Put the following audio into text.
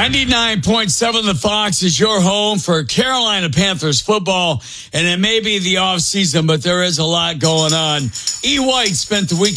99.7 The Fox is your home for Carolina Panthers football, and it may be the offseason, but there is a lot going on. E. White spent the weekend